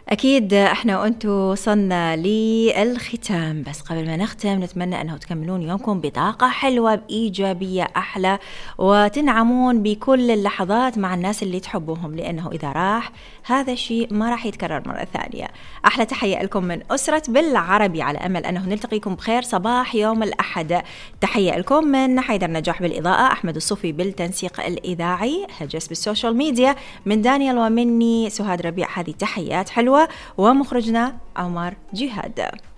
أكيد احنا وأنتوا وصلنا للختام، بس قبل ما نختم نتمنى أنه تكملون يومكم بطاقة حلوة بإيجابية أحلى، وتنعمون بكل اللحظات مع الناس اللي تحبوهم، لأنه إذا راح هذا الشيء ما راح يتكرر مرة ثانية. أحلى تحية لكم من أسرة بالعربي، على أمل أنه نلتقيكم بخير صباح يوم الأحد. تحية لكم من حيدر نجاح بالإضاءة، أحمد الصوفي بالتنسيق الإذاعي، هجس بالسوشيال ميديا، من دانيال ومني سهاد ربيع. هذه تحيات حلوة، ومخرجنا عمر جهاد.